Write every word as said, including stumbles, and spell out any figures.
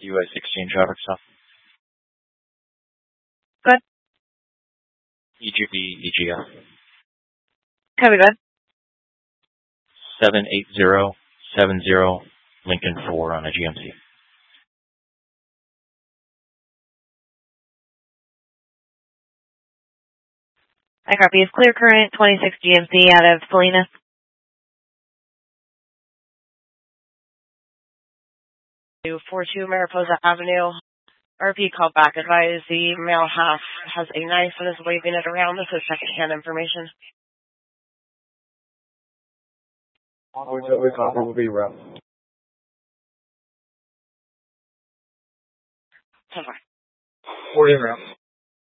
U S sixteen traffic stop. Good. E G B, E G F. Copy, good. seven eight zero seven zero Lincoln four on a G M C. I copy. Is clear current twenty-six G M C out of Salinas. four two Mariposa Avenue. R P called back. Advise the male half has a knife and is waving it around. This is secondhand information. We copy will be rough. ten four. forty rounds.